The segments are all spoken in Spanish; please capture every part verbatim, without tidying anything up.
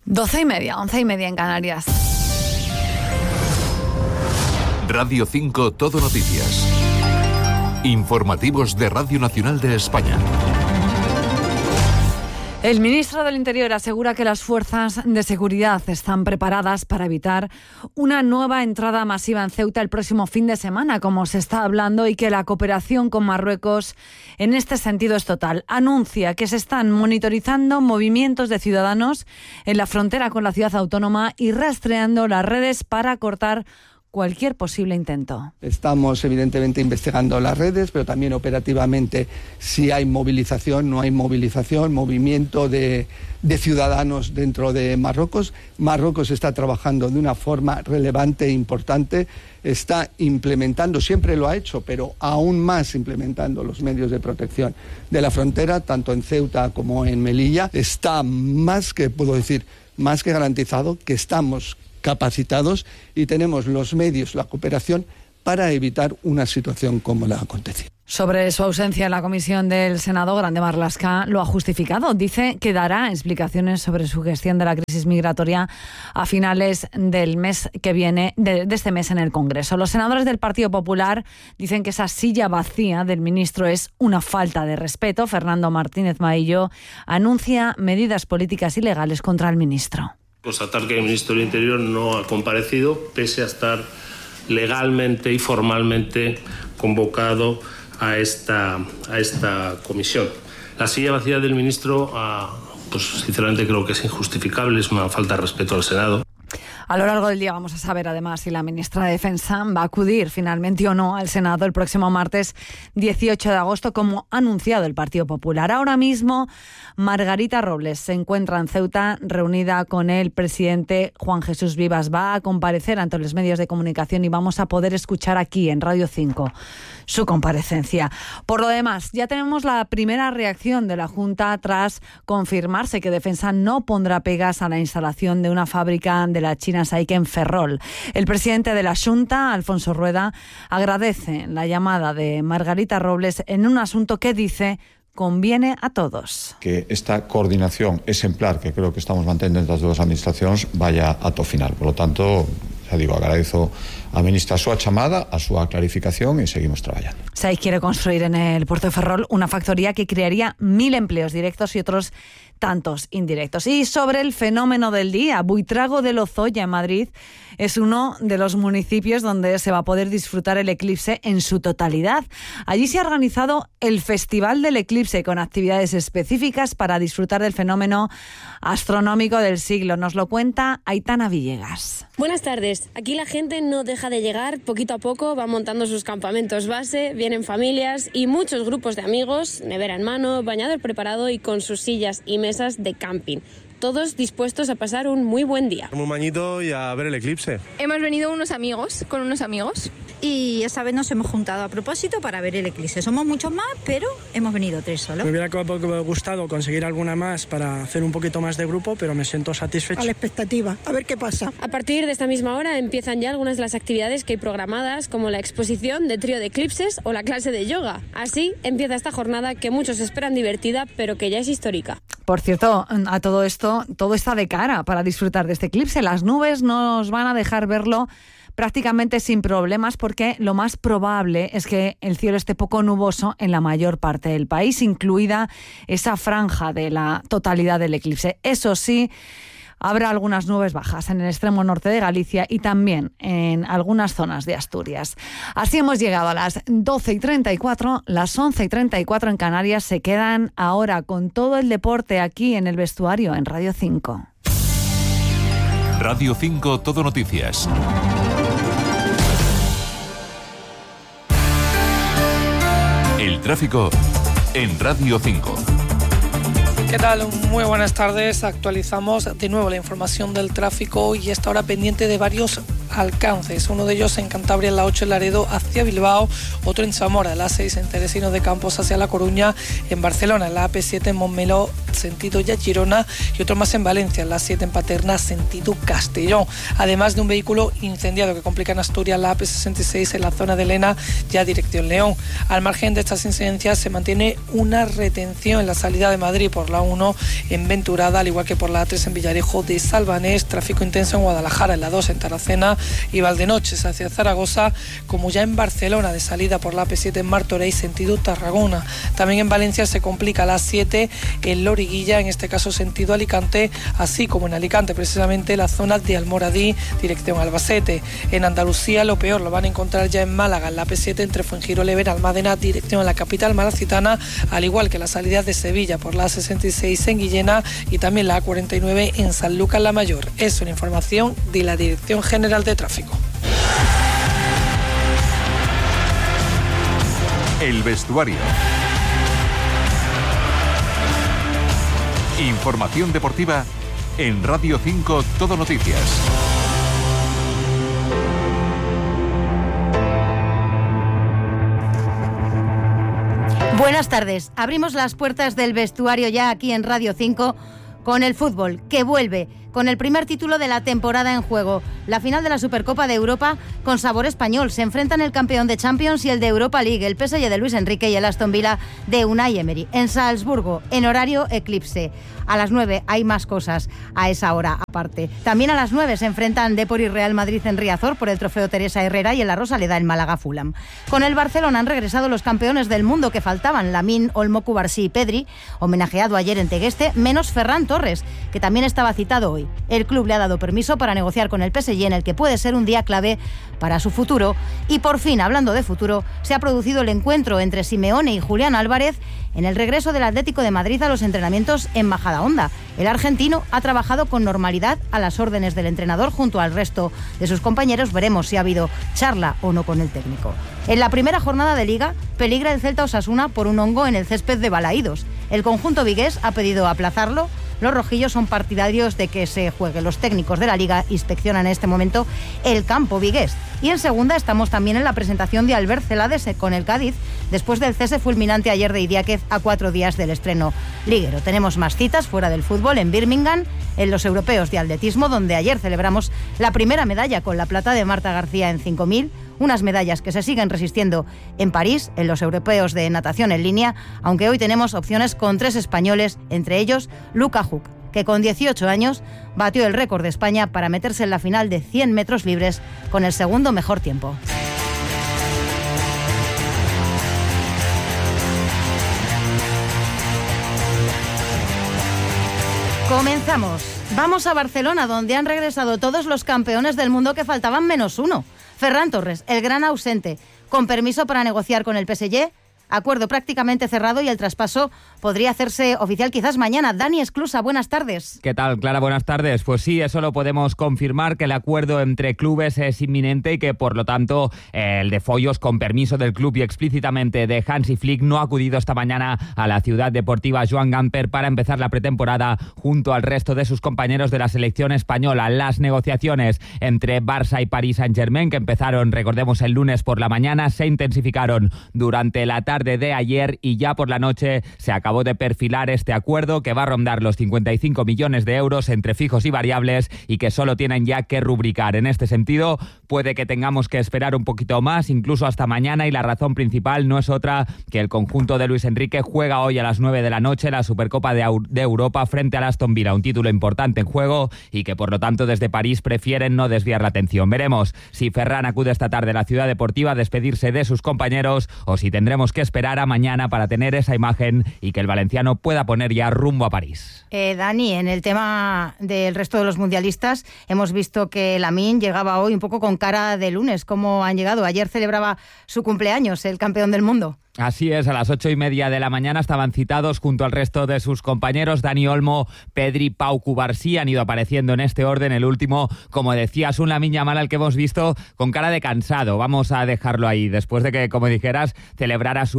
Doce y media, once y media en Canarias. Radio cinco Todo Noticias. Informativos de Radio Nacional de España. El ministro del Interior asegura que las fuerzas de seguridad están preparadas para evitar una nueva entrada masiva en Ceuta el próximo fin de semana, como se está hablando, y que la cooperación con Marruecos en este sentido es total. Anuncia que se están monitorizando movimientos de ciudadanos en la frontera con la ciudad autónoma y rastreando las redes para cortar cualquier posible intento. Estamos evidentemente investigando las redes, pero también operativamente si hay movilización, no hay movilización, movimiento de, de ciudadanos dentro de Marruecos. Marruecos está trabajando de una forma relevante e importante, está implementando, siempre lo ha hecho, pero aún más implementando los medios de protección de la frontera, tanto en Ceuta como en Melilla. Está más que, puedo decir, más que garantizado que estamos capacitados y tenemos los medios, la cooperación para evitar una situación como la acontecida. Sobre su ausencia en la comisión del Senado, Grande Marlaska lo ha justificado. Dice que dará explicaciones sobre su gestión de la crisis migratoria a finales del mes que viene, de, de este mes en el Congreso. Los senadores del Partido Popular dicen que esa silla vacía del ministro es una falta de respeto. Fernando Martínez Maillo anuncia medidas políticas y legales contra el ministro. Constatar que el ministro del Interior no ha comparecido, pese a estar legalmente y formalmente convocado a esta, a esta comisión. La silla vacía del ministro, pues sinceramente creo que es injustificable, es una falta de respeto al Senado. A lo largo del día vamos a saber además si la ministra de Defensa va a acudir finalmente o no al Senado el próximo martes dieciocho de agosto, como ha anunciado el Partido Popular. Ahora mismo Margarita Robles se encuentra en Ceuta reunida con el presidente Juan Jesús Vivas. Va a comparecer ante los medios de comunicación y vamos a poder escuchar aquí en Radio cinco su comparecencia. Por lo demás, ya tenemos la primera reacción de la Junta tras confirmarse que Defensa no pondrá pegas a la instalación de una fábrica de la China Saike en Ferrol. El presidente de la Junta, Alfonso Rueda, agradece la llamada de Margarita Robles en un asunto que dice conviene a todos. Que esta coordinación exemplar que creo que estamos mantendo entre as dúas administracións vaya a to final. Por lo tanto, xa digo, agradezo a ministra a súa chamada, a súa clarificación e seguimos traballando. Saike quiere construir en el puerto de Ferrol una factoría que crearía mil empleos directos y otros tantos indirectos. Y sobre el fenómeno del día, Buitrago de Lozoya, en Madrid, es uno de los municipios donde se va a poder disfrutar el eclipse en su totalidad. Allí se ha organizado el Festival del Eclipse con actividades específicas para disfrutar del fenómeno astronómico del siglo. Nos lo cuenta Aitana Villegas. Buenas tardes. Aquí la gente no deja de llegar, poquito a poco van montando sus campamentos base, vienen familias y muchos grupos de amigos, nevera en mano, bañador preparado y con sus sillas y mesas de camping. Todos dispuestos a pasar un muy buen día. Un bañito y a ver el eclipse. Hemos venido unos amigos, con unos amigos. Y esta vez nos hemos juntado a propósito para ver el eclipse. Somos muchos más, pero hemos venido tres solo. Me hubiera gustado conseguir alguna más para hacer un poquito más de grupo, pero me siento satisfecho. A la expectativa, a ver qué pasa. A partir de esta misma hora empiezan ya algunas de las actividades que hay programadas, como la exposición de trío de eclipses o la clase de yoga. Así empieza esta jornada que muchos esperan divertida, pero que ya es histórica. Por cierto, a todo esto, todo está de cara para disfrutar de este eclipse. Las nubes nos van a dejar verlo prácticamente sin problemas, porque lo más probable es que el cielo esté poco nuboso en la mayor parte del país, incluida esa franja de la totalidad del eclipse. Eso sí, habrá algunas nubes bajas en el extremo norte de Galicia y también en algunas zonas de Asturias. Así hemos llegado a las doce y treinta y cuatro, las once y treinta y cuatro en Canarias. Se quedan ahora con todo el deporte aquí en el vestuario en Radio cinco. Radio cinco Todo Noticias. El tráfico en Radio cinco. ¿Qué tal? Muy buenas tardes. Actualizamos de nuevo la información del tráfico y esta hora pendiente de varios alcances. Uno de ellos en Cantabria, en la ocho en Laredo hacia Bilbao, otro en Zamora, en la seis en Teresino de Campos hacia La Coruña, en Barcelona, en la A P siete en Montmeló, sentido ya Girona, y otro más en Valencia, en la siete en Paterna, sentido Castellón. Además de un vehículo incendiado que complica en Asturias, la A P sesenta y seis en la zona de Lena, ya dirección León. Al margen de estas incidencias se mantiene una retención en la salida de Madrid por la uno en Venturada, al igual que por la A tres en Villarejo de Salvanés, tráfico intenso en Guadalajara, en la dos en Tarracena y Valdenoches hacia Zaragoza, como ya en Barcelona, de salida por la A P siete en Martorell, sentido Tarragona. También en Valencia se complica la A siete en Loriguilla, en este caso sentido Alicante, así como en Alicante, precisamente la zona de Almoradí, dirección Albacete. En Andalucía lo peor lo van a encontrar ya en Málaga, en la A P siete entre Fuengirola y Benalmádena, dirección a la capital malacitana, al igual que la salida de Sevilla por la A sesenta y seis en Guillena y también la A cuarenta y nueve en Sanlúcar la Mayor. Es una información de la Dirección General de Tráfico. El vestuario. Información deportiva en Radio cinco Todo Noticias. Buenas tardes. Abrimos las puertas del vestuario ya aquí en Radio cinco con el fútbol, que vuelve con el primer título de la temporada en juego. La final de la Supercopa de Europa con sabor español. Se enfrentan el campeón de Champions y el de Europa League, el P S G de Luis Enrique y el Aston Villa de Unai Emery. En Salzburgo, en horario eclipse. A las nueve hay más cosas a esa hora aparte. También a las nueve se enfrentan Depor y Real Madrid en Riazor por el trofeo Teresa Herrera y en la Rosaleda en Málaga Fulham. Con el Barcelona han regresado los campeones del mundo que faltaban, Lamine, Olmo, Cubarsí y Pedri, homenajeado ayer en Tegueste, menos Ferran Torres, que también estaba citado hoy. El club le ha dado permiso para negociar con el P S G en el que puede ser un día clave para su futuro. Y por fin, hablando de futuro, se ha producido el encuentro entre Simeone y Julián Álvarez en el regreso del Atlético de Madrid a los entrenamientos en Majadahonda. El argentino ha trabajado con normalidad a las órdenes del entrenador junto al resto de sus compañeros. Veremos si ha habido charla o no con el técnico. En la primera jornada de Liga peligra el Celta Osasuna por un hongo en el césped de Balaídos. El conjunto vigués ha pedido aplazarlo. Los rojillos son partidarios de que se juegue. Los técnicos de la Liga inspeccionan en este momento el campo vigués. Y en segunda estamos también en la presentación de Albert Celades con el Cádiz, después del cese fulminante ayer de Idiáquez a cuatro días del estreno liguero. Tenemos más citas fuera del fútbol en Birmingham, en los europeos de atletismo, donde ayer celebramos la primera medalla con la plata de Marta García en cinco mil, unas medallas que se siguen resistiendo en París, en los europeos de natación en línea, aunque hoy tenemos opciones con tres españoles, entre ellos Luca Huck, que con dieciocho años batió el récord de España para meterse en la final de cien metros libres con el segundo mejor tiempo. Comenzamos. Vamos a Barcelona, donde han regresado todos los campeones del mundo que faltaban menos uno. Ferran Torres, el gran ausente, con permiso para negociar con el P S G. Acuerdo prácticamente cerrado y el traspaso podría hacerse oficial quizás mañana. Dani Esclusa, buenas tardes. ¿Qué tal, Clara? Buenas tardes. Pues sí, eso lo podemos confirmar, que el acuerdo entre clubes es inminente y que, por lo tanto, el de Follos, con permiso del club y explícitamente de Hansi Flick, no ha acudido esta mañana a la ciudad deportiva Joan Gamper para empezar la pretemporada junto al resto de sus compañeros de la selección española. Las negociaciones entre Barça y Paris Saint-Germain, que empezaron, recordemos, el lunes por la mañana, se intensificaron durante la tarde de ayer y ya por la noche se acabó de perfilar este acuerdo que va a rondar los cincuenta y cinco millones de euros entre fijos y variables y que solo tienen ya que rubricar. En este sentido, puede que tengamos que esperar un poquito más, incluso hasta mañana, y la razón principal no es otra que el conjunto de Luis Enrique juega hoy a las nueve de la noche la Supercopa de, de Europa frente al Aston Villa, un título importante en juego y que por lo tanto desde París prefieren no desviar la atención. Veremos si Ferran acude esta tarde a la ciudad deportiva a despedirse de sus compañeros o si tendremos que esperar a mañana para tener esa imagen y que el valenciano pueda poner ya rumbo a París. Eh, Dani, en el tema del resto de los mundialistas, hemos visto que Lamine llegaba hoy un poco con cara de lunes. ¿Cómo han llegado? Ayer celebraba su cumpleaños, el campeón del mundo. Así es, a las ocho y media de la mañana estaban citados junto al resto de sus compañeros Dani Olmo, Pedri, Pau, Cubarsí. Han ido apareciendo en este orden. El último, como decías, un Lamine Yamal al que hemos visto con cara de cansado. Vamos a dejarlo ahí, después de que, como dijeras, celebrara su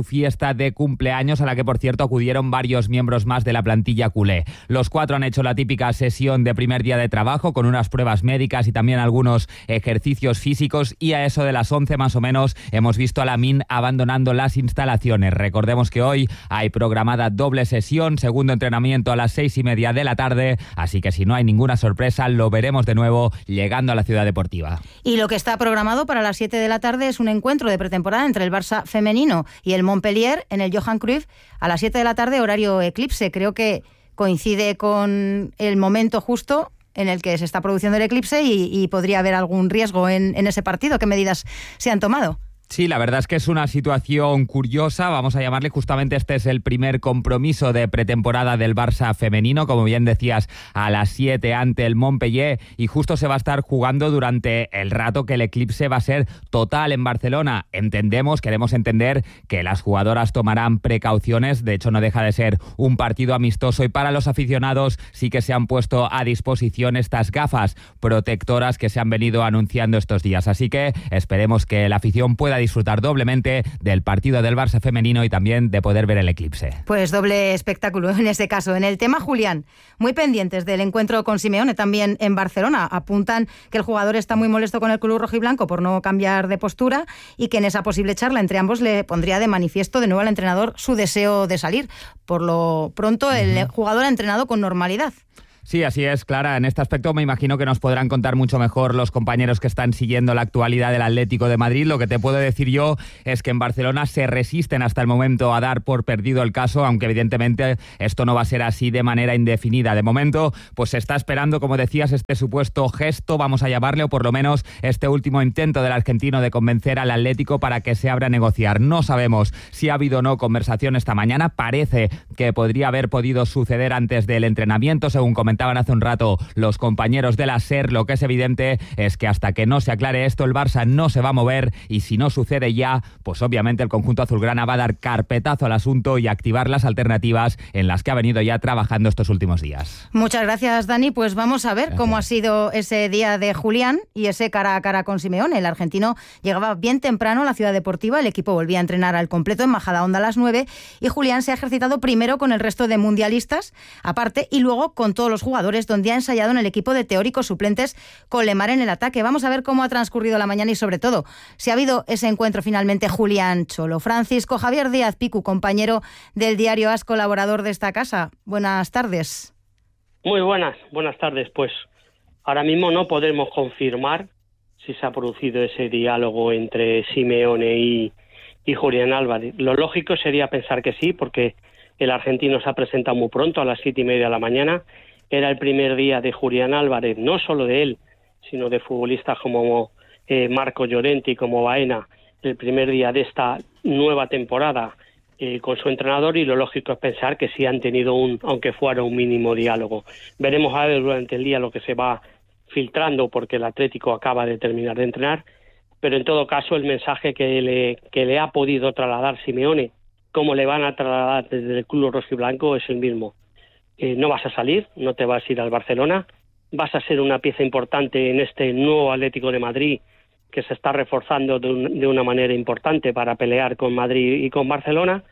su fiesta de cumpleaños, a la que por cierto acudieron varios miembros más de la plantilla culé. Los cuatro han hecho la típica sesión de primer día de trabajo con unas pruebas médicas y también algunos ejercicios físicos, y a eso de las once más o menos hemos visto a Lamine abandonando las instalaciones. Recordemos que hoy hay programada doble sesión, segundo entrenamiento a las seis y media de la tarde, así que si no hay ninguna sorpresa lo veremos de nuevo llegando a la ciudad deportiva. Y lo que está programado para las siete de la tarde es un encuentro de pretemporada entre el Barça femenino y el Montpellier en el Johan Cruyff a las siete de la tarde, horario eclipse. Creo que coincide con el momento justo en el que se está produciendo el eclipse y, y podría haber algún riesgo en, en ese partido. ¿Qué medidas se han tomado? Sí, la verdad es que es una situación curiosa, vamos a llamarle. Justamente este es el primer compromiso de pretemporada del Barça femenino, como bien decías, a las siete ante el Montpellier, y justo se va a estar jugando durante el rato que el eclipse va a ser total en Barcelona. Entendemos, queremos entender que las jugadoras tomarán precauciones, de hecho no deja de ser un partido amistoso, y para los aficionados sí que se han puesto a disposición estas gafas protectoras que se han venido anunciando estos días, así que esperemos que la afición pueda disfrutar doblemente del partido del Barça femenino y también de poder ver el eclipse. Pues doble espectáculo en ese caso. En el tema, Julián, muy pendientes del encuentro con Simeone también en Barcelona. Apuntan que el jugador está muy molesto con el club rojiblanco por no cambiar de postura y que en esa posible charla entre ambos le pondría de manifiesto de nuevo al entrenador su deseo de salir. Por lo pronto, el uh-huh. jugador ha entrenado con normalidad. Sí, así es, Clara. En este aspecto me imagino que nos podrán contar mucho mejor los compañeros que están siguiendo la actualidad del Atlético de Madrid. Lo que te puedo decir yo es que en Barcelona se resisten hasta el momento a dar por perdido el caso, aunque evidentemente esto no va a ser así de manera indefinida. De momento, pues se está esperando, como decías, este supuesto gesto, vamos a llamarle, o por lo menos este último intento del argentino de convencer al Atlético para que se abra a negociar. No sabemos si ha habido o no conversación esta mañana. Parece que podría haber podido suceder antes del entrenamiento, según comentaban hace un rato los compañeros de la SER. Lo que es evidente es que hasta que no se aclare esto, el Barça no se va a mover, y si no sucede ya, pues obviamente el conjunto azulgrana va a dar carpetazo al asunto y activar las alternativas en las que ha venido ya trabajando estos últimos días. Muchas gracias, Dani. Pues vamos a ver gracias. Cómo ha sido ese día de Julián y ese cara a cara con Simeone. El argentino llegaba bien temprano a la ciudad deportiva, el equipo volvía a entrenar al completo en Majadahonda a las nueve y Julián se ha ejercitado primero con el resto de mundialistas aparte y luego con todos los jugadores, donde ha ensayado en el equipo de teóricos suplentes con Lemar en el ataque. Vamos a ver cómo ha transcurrido la mañana y sobre todo si ha habido ese encuentro finalmente Julián Cholo. Francisco Javier Díaz Picu, compañero del diario AS, colaborador de esta casa. Buenas tardes. Muy buenas, buenas tardes. Pues ahora mismo no podemos confirmar si se ha producido ese diálogo entre Simeone y, y Julián Álvarez. Lo lógico sería pensar que sí, porque el argentino se ha presentado muy pronto, a las siete y media de la mañana. Era el primer día de Julián Álvarez, no solo de él, sino de futbolistas como eh, Marco Llorenti, como Baena, el primer día de esta nueva temporada eh, con su entrenador, y lo lógico es pensar que sí han tenido un, aunque fuera un mínimo diálogo. Veremos a ver durante el día lo que se va filtrando, porque el Atlético acaba de terminar de entrenar, pero en todo caso el mensaje que le, que le ha podido trasladar Simeone, como le van a trasladar desde el club rojiblanco, es el mismo. Eh, no vas a salir, no te vas a ir al Barcelona, vas a ser una pieza importante en este nuevo Atlético de Madrid que se está reforzando de, un, de una manera importante para pelear con Madrid y con Barcelona,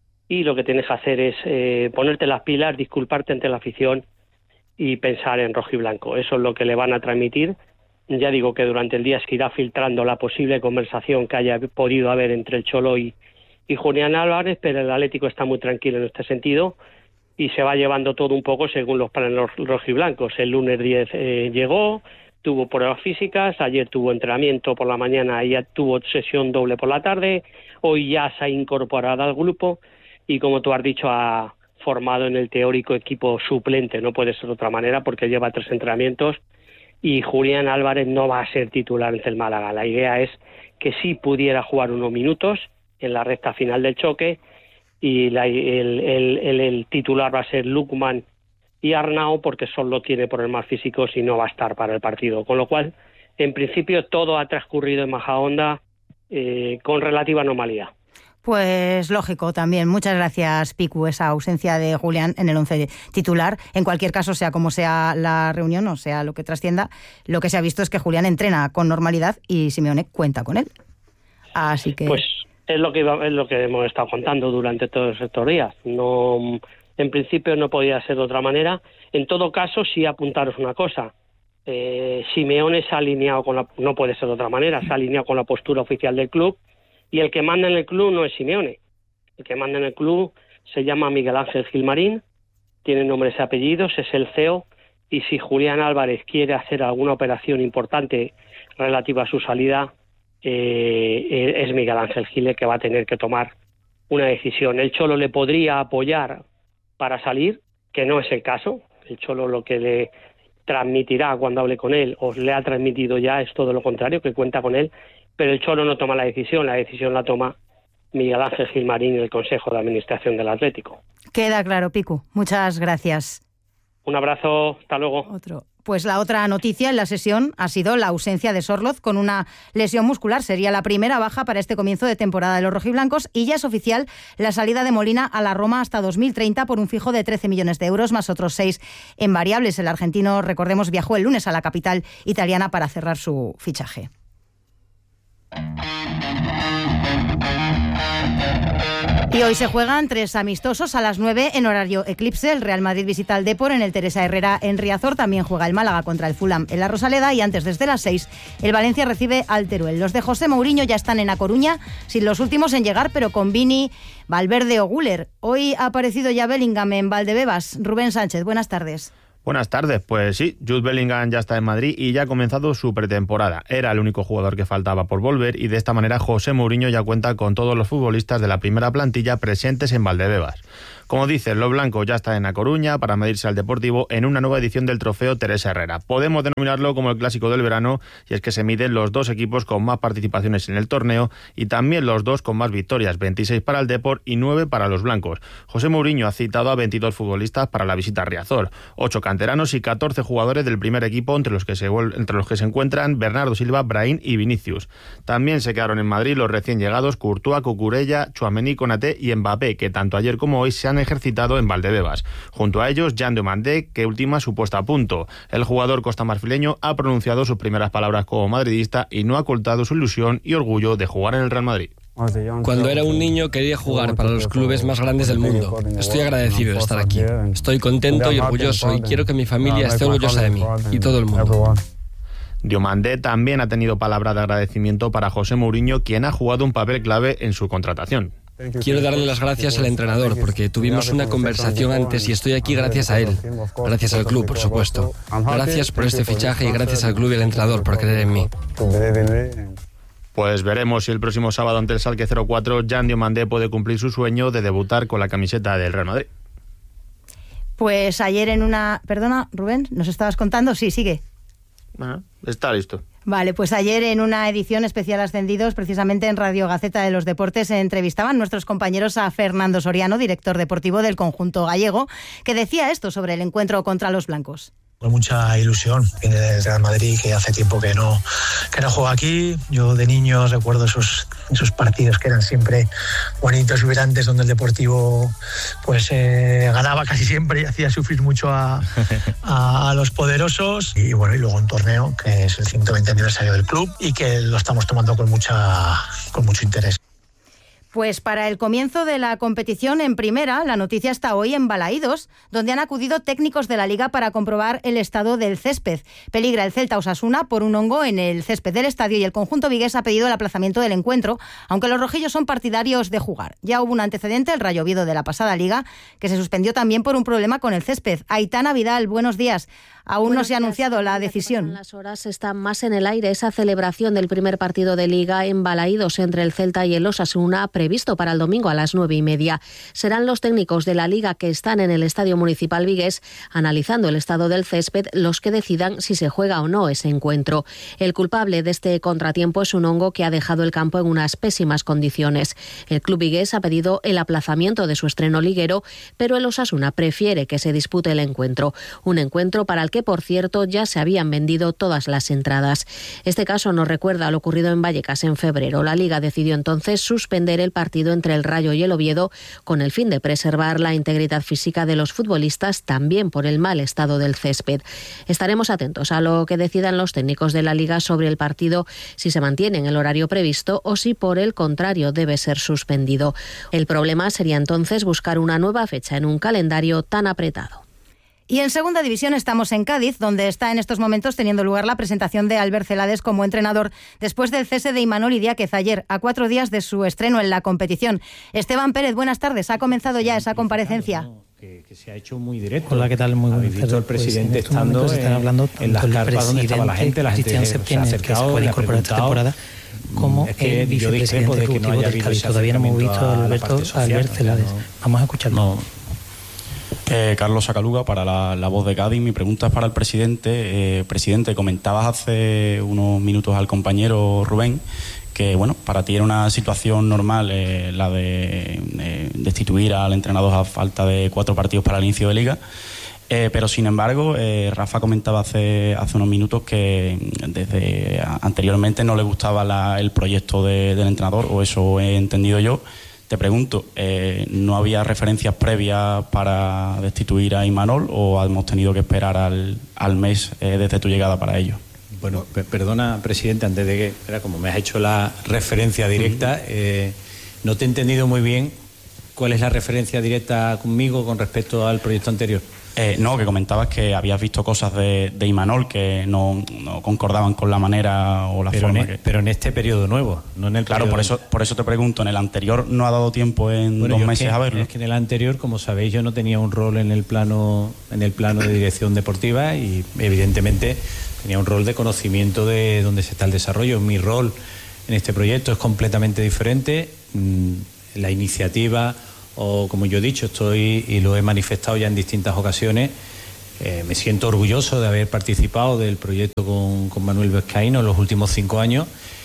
y lo que tienes que hacer es eh, ponerte las pilas, disculparte ante la afición y pensar en rojiblanco. Eso es lo que le van a transmitir. Ya digo que durante el día se irá filtrando la posible conversación que haya podido haber entre el Cholo y, y Julián Álvarez, pero el Atlético está muy tranquilo en este sentido y se va llevando todo un poco según los planes rojiblancos. El lunes diez eh, llegó, tuvo pruebas físicas, ayer tuvo entrenamiento por la mañana y ya tuvo sesión doble por la tarde, hoy ya se ha incorporado al grupo y, como tú has dicho, ha formado en el teórico equipo suplente, no puede ser de otra manera porque lleva tres entrenamientos, y Julián Álvarez no va a ser titular ante el Málaga. La idea es que sí pudiera jugar unos minutos en la recta final del choque, y la, el, el, el, el titular va a ser Lukman y Arnau, porque solo tiene problemas físicos y no va a estar para el partido. Con lo cual, en principio, todo ha transcurrido en Majadahonda eh, con relativa normalidad. Pues lógico también. Muchas gracias, Picu, esa ausencia de Julián en el once titular. En cualquier caso, sea como sea la reunión o sea lo que trascienda, lo que se ha visto es que Julián entrena con normalidad y Simeone cuenta con él. Así que... Pues es lo que iba, es lo que hemos estado contando durante todos estos días. No, en principio no podía ser de otra manera. En todo caso, sí apuntaros una cosa. Eh, Simeone se ha alineado con la, no puede ser de otra manera, se ha alineado con la postura oficial del club, y el que manda en el club no es Simeone. El que manda en el club se llama Miguel Ángel Gilmarín, tiene nombres y apellidos, es el C E O, y si Julián Álvarez quiere hacer alguna operación importante relativa a su salida, eh, es Miguel Ángel Gil el que va a tener que tomar una decisión. El Cholo le podría apoyar para salir, que no es el caso. El Cholo lo que le transmitirá cuando hable con él, o le ha transmitido ya, es todo lo contrario, que cuenta con él, pero el Cholo no toma la decisión, la decisión la toma Miguel Ángel Gilmarín y el Consejo de Administración del Atlético. Queda claro, Picu. Muchas gracias. Un abrazo, hasta luego. Otro. Pues la otra noticia en la sesión ha sido la ausencia de Sorloz con una lesión muscular. Sería la primera baja para este comienzo de temporada de los rojiblancos, y ya es oficial la salida de Molina a la Roma hasta dos mil treinta por un fijo de trece millones de euros más otros seis en variables. El argentino, recordemos, viajó el lunes a la capital italiana para cerrar su fichaje. Y hoy se juegan tres amistosos a las nueve en horario eclipse. El Real Madrid visita al Depor en el Teresa Herrera en Riazor. También juega el Málaga contra el Fulham en la Rosaleda. Y antes, desde las seis, el Valencia recibe al Teruel. Los de José Mourinho ya están en A Coruña, sin los últimos en llegar, pero con Vini, Valverde o Güler. Hoy ha aparecido ya Bellingham en Valdebebas. Rubén Sánchez, buenas tardes. Buenas tardes, pues sí, Jude Bellingham ya está en Madrid y ya ha comenzado su pretemporada. Era el único jugador que faltaba por volver, y de esta manera José Mourinho ya cuenta con todos los futbolistas de la primera plantilla presentes en Valdebebas. Como dices, los blancos ya están en A Coruña para medirse al Deportivo en una nueva edición del trofeo Teresa Herrera. Podemos denominarlo como el clásico del verano, y es que se miden los dos equipos con más participaciones en el torneo y también los dos con más victorias, veintiséis para el Depor y nueve para los blancos. José Mourinho ha citado a veintidós futbolistas para la visita a Riazor, ocho canteranos y catorce jugadores del primer equipo, entre los que se, entre los que se encuentran Bernardo Silva, Brahim y Vinicius. También se quedaron en Madrid los recién llegados Courtois, Cucurella, Tchouaméni, Konaté y Mbappé, que tanto ayer como hoy se han ejercitado en Valdebebas. Junto a ellos, Jan Diomandé, que ultima su puesta a punto. El jugador costamarfileño ha pronunciado sus primeras palabras como madridista y no ha ocultado su ilusión y orgullo de jugar en el Real Madrid. Cuando era un niño quería jugar para los clubes más grandes del mundo. Estoy agradecido de estar aquí. Estoy contento y orgulloso, y quiero que mi familia esté orgullosa de mí y todo el mundo. Diomandé también ha tenido palabras de agradecimiento para José Mourinho, quien ha jugado un papel clave en su contratación. Quiero darle las gracias al entrenador, porque tuvimos una conversación antes y estoy aquí gracias a él. Gracias al club, por supuesto. Gracias por este fichaje y gracias al club y al entrenador por creer en mí. Pues veremos si el próximo sábado ante el Schalke cero cuatro Jan Diomandé puede cumplir su sueño de debutar con la camiseta del Real Madrid. Pues ayer en una... Perdona, Rubén, ¿nos estabas contando? Sí, sigue. Ah, está listo. Vale, pues ayer en una edición especial Ascendidos, precisamente en Radio Gaceta de los Deportes, se entrevistaban nuestros compañeros a Fernando Soriano, director deportivo del conjunto gallego, que decía esto sobre el encuentro contra los blancos. Con mucha ilusión, viene del Real Madrid, que hace tiempo que no, que no juega aquí. Yo de niño recuerdo esos, esos partidos que eran siempre bonitos y vibrantes, donde el Deportivo pues eh, ganaba casi siempre y hacía sufrir mucho a, a, a los poderosos. Y bueno, y luego un torneo que es el ciento veinte aniversario del club y que lo estamos tomando con, mucha, con mucho interés. Pues para el comienzo de la competición en primera, la noticia está hoy en Balaídos, donde han acudido técnicos de la Liga para comprobar el estado del césped. Peligra el Celta Osasuna por un hongo en el césped del estadio, y el conjunto vigués ha pedido el aplazamiento del encuentro, aunque los rojillos son partidarios de jugar. Ya hubo un antecedente, el Rayo Oviedo de la pasada Liga, que se suspendió también por un problema con el césped. Aitana Vidal, buenos días. Aún Buenos no se ha anunciado la decisión. Las horas están más en el aire esa celebración del primer partido de Liga en Balaídos entre el Celta y el Osasuna, previsto para el domingo a las nueve y media. Serán los técnicos de la Liga que están en el Estadio Municipal vigués analizando el estado del césped los que decidan si se juega o no ese encuentro. El culpable de este contratiempo es un hongo que ha dejado el campo en unas pésimas condiciones. El club vigués ha pedido el aplazamiento de su estreno liguero, pero el Osasuna prefiere que se dispute el encuentro. Un encuentro para el que que por cierto ya se habían vendido todas las entradas. Este caso nos recuerda a lo ocurrido en Vallecas en febrero. La Liga decidió entonces suspender el partido entre el Rayo y el Oviedo con el fin de preservar la integridad física de los futbolistas, también por el mal estado del césped. Estaremos atentos a lo que decidan los técnicos de la Liga sobre el partido, si se mantiene en el horario previsto o si por el contrario debe ser suspendido. El problema sería entonces buscar una nueva fecha en un calendario tan apretado. Y en segunda división estamos en Cádiz, donde está en estos momentos teniendo lugar la presentación de Albert Celades como entrenador después del cese de Imanol Idiáquez ayer, a cuatro días de su estreno en la competición. Esteban Pérez, buenas tardes. Ha comenzado ya esa comparecencia. Que, que se ha hecho muy directo. Hola, ¿qué tal? Muy Habéis visto el presidente pues estando en, están hablando en las carpas donde estaba la gente, la gente se ha acercado, que se incorporar esta temporada, como es que el yo discrepo de que no haya habido ese todavía no hemos visto a Alberto, social, Albert Celades. No, vamos a escucharlo. No. Eh, Carlos Sacaluga, para la, la Voz de Cádiz. Mi pregunta es para el presidente. Eh, presidente, comentabas hace unos minutos al compañero Rubén que, bueno, para ti era una situación normal eh, la de eh, destituir al entrenador a falta de cuatro partidos para el inicio de Liga. Eh, pero sin embargo, eh, Rafa comentaba hace, hace unos minutos que desde anteriormente no le gustaba la, el proyecto de, del entrenador, o eso he entendido yo. Te pregunto, eh, ¿no había referencias previas para destituir a Imanol o hemos tenido que esperar al, al mes eh, desde tu llegada para ello? Bueno, perdona, presidente, antes de que, era como me has hecho la referencia directa, eh, no te he entendido muy bien cuál es la referencia directa conmigo con respecto al proyecto anterior. Eh, no, que comentabas que habías visto cosas de, de Imanol que no, no concordaban con la manera o la pero forma. En, que... Pero en este periodo nuevo, no en el Claro, periodo por eso, por eso te pregunto, ¿en el anterior no ha dado tiempo en bueno, dos meses es que, a verlo? Es que en el anterior, como sabéis, yo no tenía un rol en el plano, en el plano de dirección deportiva y evidentemente tenía un rol de conocimiento de dónde se está el desarrollo. Mi rol en este proyecto es completamente diferente. La iniciativa, o como yo he dicho, estoy y lo he manifestado ya en distintas ocasiones, eh, me siento orgulloso de haber participado del proyecto con, con Manuel Vizcaíno en los últimos cinco años,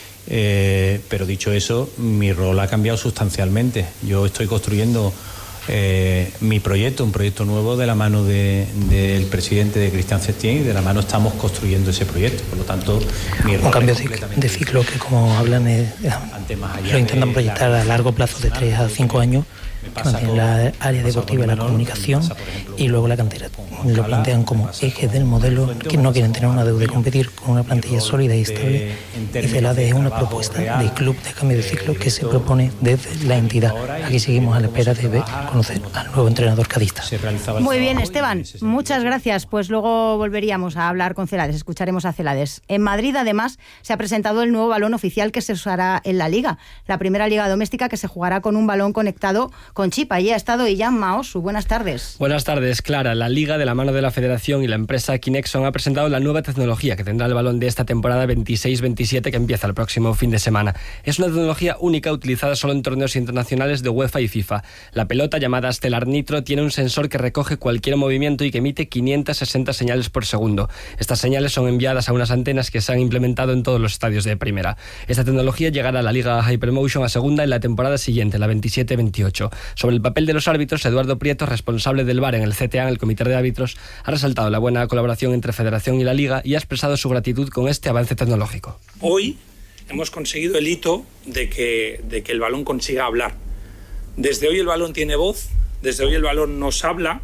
eh, pero dicho eso, mi rol ha cambiado sustancialmente. Yo estoy construyendo eh, mi proyecto, un proyecto nuevo de la mano de, del presidente de Cristian Setién, y de la mano estamos construyendo ese proyecto. Por lo tanto, mi rol un cambio es de ciclo que, como hablan, eh, lo intentan proyectar a largo plazo de tres a cinco años, que mantienen la área deportiva y la comunicación y luego la cantera. Lo plantean como eje del modelo, que no quieren tener una deuda de competir con una plantilla sólida y estable. Y Celades es una propuesta de club de cambio de ciclo que se propone desde la entidad. Aquí seguimos a la espera de ver, conocer al nuevo entrenador cadista. Muy bien, Esteban, muchas gracias. Pues luego volveríamos a hablar con Celades, escucharemos a Celades. En Madrid, además, se ha presentado el nuevo balón oficial que se usará en la Liga, la primera Liga doméstica que se jugará con un balón conectado con chip. Allí ha estado Illán Maosu. Buenas tardes. Buenas tardes, Clara. La Liga, de la mano de la Federación y la empresa Kinexon, ha presentado la nueva tecnología que tendrá el balón de esta temporada veintiséis veintisiete, que empieza el próximo fin de semana. Es una tecnología única utilizada solo en torneos internacionales de UEFA y FIFA. La pelota, llamada Stellar Nitro, tiene un sensor que recoge cualquier movimiento y que emite quinientas sesenta señales por segundo. Estas señales son enviadas a unas antenas que se han implementado en todos los estadios de primera. Esta tecnología llegará a la Liga Hypermotion a segunda en la temporada siguiente, la veintisiete veintiocho. Sobre el papel de los árbitros, Eduardo Prieto, responsable del V A R en el C T A, en el Comité de Árbitros, ha resaltado la buena colaboración entre Federación y la Liga y ha expresado su gratitud con este avance tecnológico. Hoy hemos conseguido el hito de que, de que el balón consiga hablar. Desde hoy el balón tiene voz, desde hoy el balón nos habla,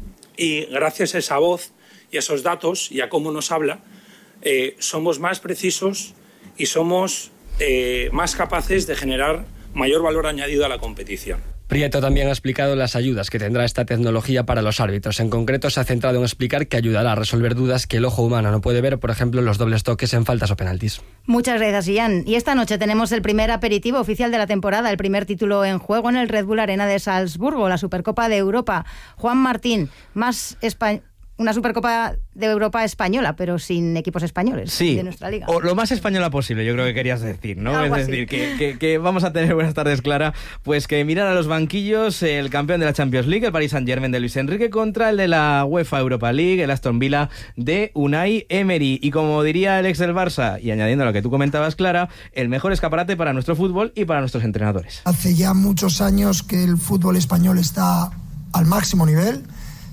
y gracias a esa voz y a esos datos y a cómo nos habla, eh, somos más precisos y somos eh, más capaces de generar mayor valor añadido a la competición. Prieto también ha explicado las ayudas que tendrá esta tecnología para los árbitros. En concreto, se ha centrado en explicar que ayudará a resolver dudas que el ojo humano no puede ver, por ejemplo, los dobles toques en faltas o penaltis. Muchas gracias, Ian. Y esta noche tenemos el primer aperitivo oficial de la temporada, el primer título en juego en el Red Bull Arena de Salzburgo, la Supercopa de Europa. Juan Martín, más español. Una Supercopa de Europa española, pero sin equipos españoles, sí, de nuestra liga. O lo más española posible, yo creo que querías decir, ¿no? Algo es decir, que, que, que vamos a tener, buenas tardes, Clara, pues que mirar a los banquillos el campeón de la Champions League, el Paris Saint-Germain de Luis Enrique, contra el de la UEFA Europa League, el Aston Villa de Unai Emery. Y como diría el ex del Barça, y añadiendo lo que tú comentabas, Clara, el mejor escaparate para nuestro fútbol y para nuestros entrenadores. Hace ya muchos años que el fútbol español está al máximo nivel.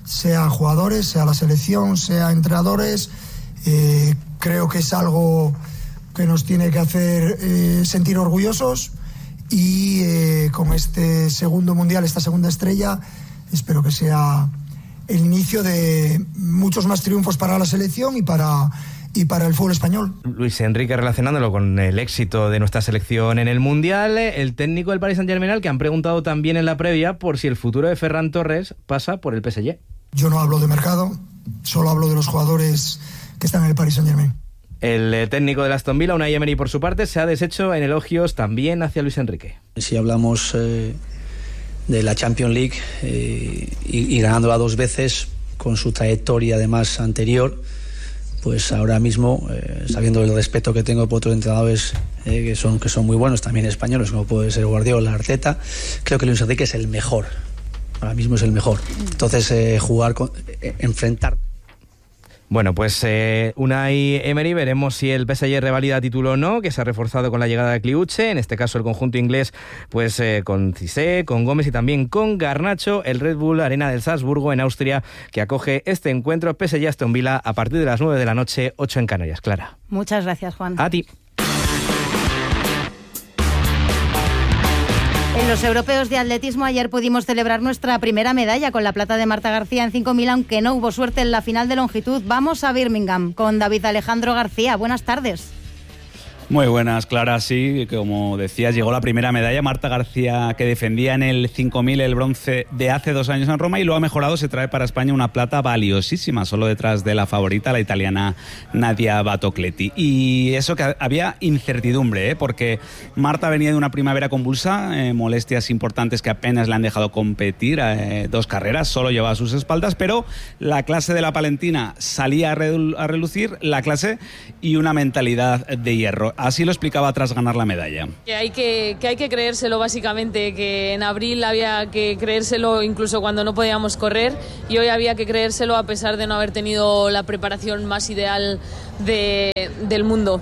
sea jugadores, sea la selección, sea entrenadores. Eh, creo que es algo que nos tiene que hacer eh, sentir orgullosos y eh, con este segundo mundial, esta segunda estrella, espero que sea el inicio de muchos más triunfos para la selección y para, y para el fútbol español. Luis Enrique, relacionándolo con el éxito de nuestra selección en el Mundial, el técnico del Paris Saint-Germain, al que han preguntado también en la previa por si el futuro de Ferran Torres pasa por el P S G. Yo no hablo de mercado, solo hablo de los jugadores que están en el Paris Saint-Germain. El técnico de Aston Villa, Unai Emery, por su parte, se ha deshecho en elogios también hacia Luis Enrique. Si hablamos eh, de la Champions League eh, y, y ganándola dos veces, con su trayectoria además anterior, pues ahora mismo, eh, sabiendo el respeto que tengo por otros entrenadores eh, que, son, que son muy buenos, también españoles, como puede ser Guardiola, Arteta, creo que Luis Enrique es el mejor. Ahora mismo es el mejor. Entonces, eh, jugar, con, eh, enfrentar... Bueno, pues eh, Unai Emery, veremos si el P S G revalida título o no, que se ha reforzado con la llegada de Kliuche, en este caso el conjunto inglés, pues eh, con Cissé, con Gómez y también con Garnacho, el Red Bull Arena del Salzburgo en Austria, que acoge este encuentro P S G Aston Villa a partir de las nueve de la noche, ocho en Canarias. Clara. Muchas gracias, Juan. A ti. En los europeos de atletismo ayer pudimos celebrar nuestra primera medalla con la plata de Marta García en cinco mil, aunque no hubo suerte en la final de longitud. Vamos a Birmingham con David Alejandro García. Buenas tardes. Muy buenas, Clara. Sí, como decías, llegó la primera medalla. Marta García, que defendía en el cinco mil el bronce de hace dos años en Roma, y lo ha mejorado. Se trae para España una plata valiosísima, solo detrás de la favorita, la italiana Nadia Battocletti. Y eso que había incertidumbre, ¿eh? Porque Marta venía de una primavera convulsa, eh, molestias importantes que apenas le han dejado competir, eh, dos carreras, solo llevaba a sus espaldas, pero la clase de la palentina salía a, redu- a relucir, la clase y una mentalidad de hierro. Así lo explicaba tras ganar la medalla. Que hay que, que hay que creérselo, básicamente, que en abril había que creérselo incluso cuando no podíamos correr, y hoy había que creérselo a pesar de no haber tenido la preparación más ideal de, del mundo.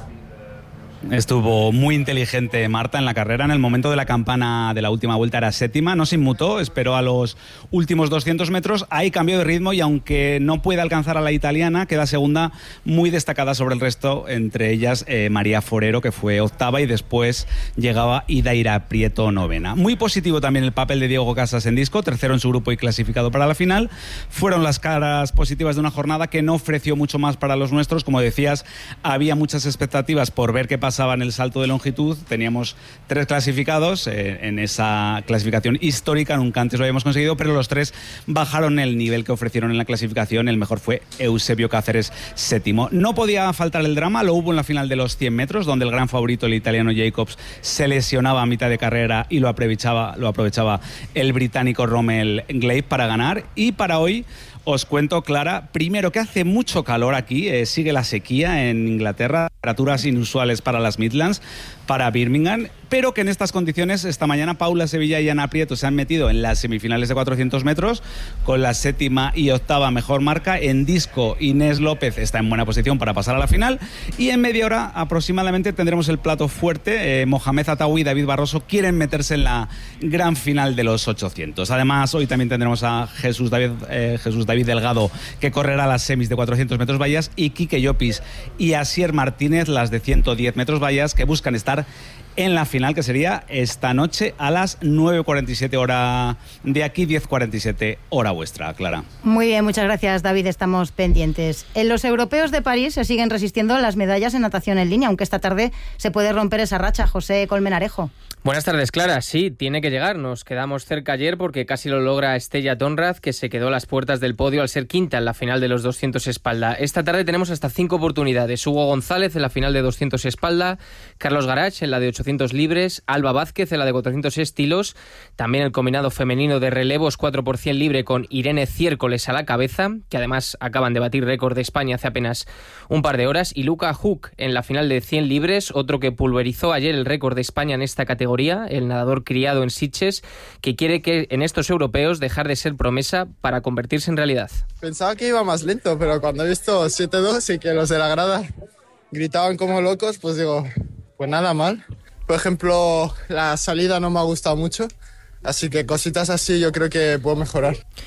Estuvo muy inteligente Marta en la carrera. En el momento de la campana de la última vuelta era séptima, no se inmutó, esperó a los últimos doscientos metros, ahí cambió de ritmo y aunque no puede alcanzar a la italiana, queda segunda, muy destacada sobre el resto, entre ellas eh, María Forero, que fue octava, y después llegaba Idaira Prieto, novena. Muy positivo también el papel de Diego Casas en disco, tercero en su grupo y clasificado para la final. Fueron las caras positivas de una jornada que no ofreció mucho más para los nuestros. Como decías, había muchas expectativas por ver qué pasaba en el salto de longitud. Teníamos tres clasificados eh, en esa clasificación histórica, nunca antes lo habíamos conseguido, pero los tres bajaron el nivel que ofrecieron en la clasificación. El mejor fue Eusebio Cáceres, séptimo. No podía faltar el drama, lo hubo en la final de los cien metros, donde el gran favorito, el italiano Jacobs, se lesionaba a mitad de carrera y lo aprovechaba, lo aprovechaba el británico Rommel Gleib para ganar. Y para hoy os cuento, Clara, primero que hace mucho calor aquí, eh, sigue la sequía en Inglaterra, temperaturas inusuales para las Midlands, para Birmingham, pero que en estas condiciones esta mañana Paula Sevilla y Ana Prieto se han metido en las semifinales de cuatrocientos metros con la séptima y octava mejor marca. En disco, Inés López está en buena posición para pasar a la final, y en media hora aproximadamente tendremos el plato fuerte. eh, Mohamed Atawi y David Barroso quieren meterse en la gran final de los ochocientos. Además, hoy también tendremos a Jesús David, eh, Jesús David Delgado, que correrá las semis de cuatrocientos metros vallas, y Quique Llopis y Asier Martínez las de ciento diez metros vallas, que buscan estar en la final, que sería esta noche a las nueve cuarenta y siete hora de aquí, diez cuarenta y siete hora vuestra, Clara. Muy bien, muchas gracias, David, estamos pendientes. En los europeos de París se siguen resistiendo las medallas en natación en línea, aunque esta tarde se puede romper esa racha. José Colmenarejo. Buenas tardes, Clara. Sí, tiene que llegar. Nos quedamos cerca ayer porque casi lo logra Estella Tonraz, que se quedó a las puertas del podio al ser quinta en la final de los doscientos espalda. Esta tarde tenemos hasta cinco oportunidades. Hugo González en la final de doscientos espalda, Carlos Garach en la de ochocientos libres, Alba Vázquez en la de cuatrocientos estilos, también el combinado femenino de relevos cuatro por cien libre con Irene Ciércoles a la cabeza, que además acaban de batir récord de España hace apenas un par de horas, y Luca Hook en la final de cien libres, otro que pulverizó ayer el récord de España en esta categoría, el nadador criado en Sitges, que quiere que en estos europeos dejar de ser promesa para convertirse en realidad. Pensaba que iba más lento, pero cuando he visto siete dos y que los de la grada gritaban como locos, pues digo, pues nada mal. Por ejemplo, la salida no me ha gustado mucho, así que cositas así yo creo que puedo mejorar.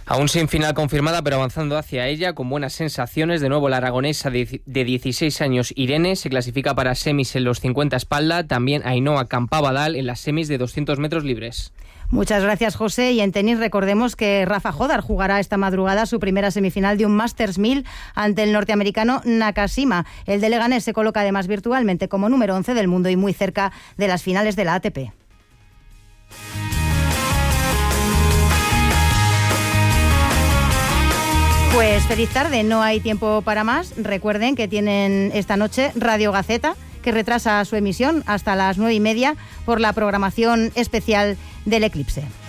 Aún sin final confirmada, pero avanzando hacia ella con buenas sensaciones. De nuevo, la aragonesa de dieciséis años, Irene, se clasifica para semis en los cincuenta espalda. También Ainhoa Campabadal en las semis de doscientos metros libres. Muchas gracias, José. Y en tenis recordemos que Rafa Jodar jugará esta madrugada su primera semifinal de un Masters mil ante el norteamericano Nakashima. El de Leganés se coloca además virtualmente como número once del mundo y muy cerca de las finales de la A T P. Pues feliz tarde, no hay tiempo para más. Recuerden que tienen esta noche Radio Gaceta, que retrasa su emisión hasta las nueve y media por la programación especial del eclipse.